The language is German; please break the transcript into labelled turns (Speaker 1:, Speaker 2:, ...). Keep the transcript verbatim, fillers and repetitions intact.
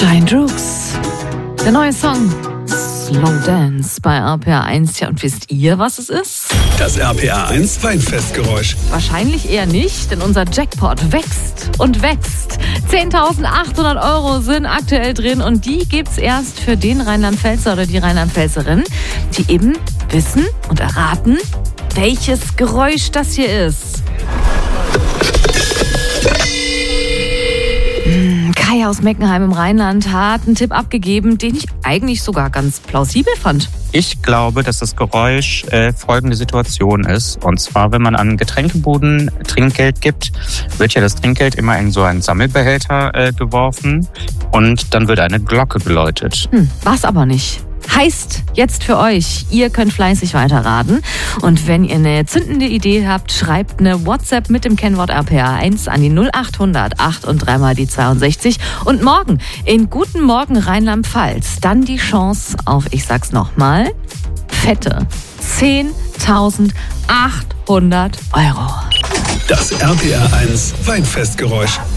Speaker 1: Giant Rooks, der neue Song Slow Dance bei R P R eins. Ja, und wisst ihr, was es ist?
Speaker 2: Das R P R eins Weinfestgeräusch.
Speaker 1: Wahrscheinlich eher nicht, denn unser Jackpot wächst und wächst. zehntausendachthundert Euro sind aktuell drin und die gibt's erst für den Rheinland-Pfälzer oder die Rheinland-Pfälzerin, die eben wissen und erraten, welches Geräusch das hier ist. Kai aus Meckenheim im Rheinland hat einen Tipp abgegeben, den ich eigentlich sogar ganz plausibel fand.
Speaker 3: Ich glaube, dass das Geräusch äh, folgende Situation ist. Und zwar, wenn man an Getränkebuden Trinkgeld gibt, wird ja das Trinkgeld immer in so einen Sammelbehälter äh, geworfen und dann wird eine Glocke geläutet.
Speaker 1: Hm, war's aber nicht. Heißt jetzt für euch, ihr könnt fleißig weiterraten. Und wenn ihr eine zündende Idee habt, schreibt eine WhatsApp mit dem Kennwort R P R eins an die null achthundert acht und dreimal die zweiundsechzig. Und morgen in Guten Morgen Rheinland-Pfalz dann die Chance auf, ich sag's nochmal, fette zehntausendachthundert Euro.
Speaker 2: Das R P R eins Weinfestgeräusch.